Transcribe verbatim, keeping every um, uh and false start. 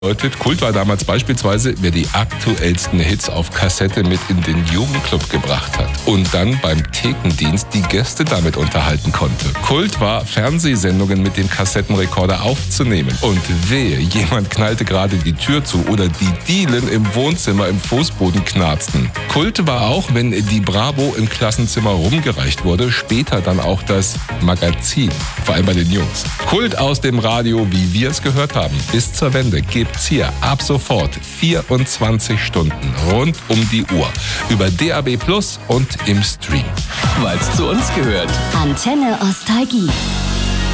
bedeutet, Kult war damals beispielsweise, wer die aktuellsten Hits auf Kassette mit in den Jugendclub gebracht hat und dann beim Thekendienst die Gäste damit unterhalten konnte. Kult war, Fernsehsendungen mit dem Kassettenrekorder aufzunehmen. Und wehe, jemand knallte gerade die Tür zu oder die Dielen im Wohnzimmer im Fußboden knarzten. Kult war auch, wenn die Bravo im Klassenzimmer rumgereicht wurde, später dann auch das Magazin, vor allem bei den Jungs. Kult aus dem Radio, wie wir es gehört haben, bis zur Wende gibt's hier ab sofort vierundzwanzig Stunden rund um die Uhr über D A B Plus und im Stream. Weil's zu uns gehört. Antenne Ostalgie.